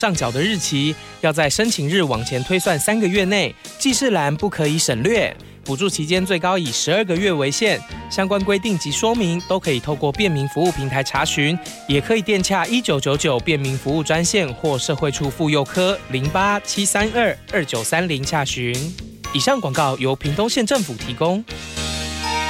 上缴的日期要在申请日往前推算3个月内，记事栏不可以省略。补助期间最高以12个月为限，相关规定及说明都可以透过便民服务平台查询，也可以电洽1999便民服务专线或社会处妇幼科0873222930洽询。以上广告由屏东县政府提供。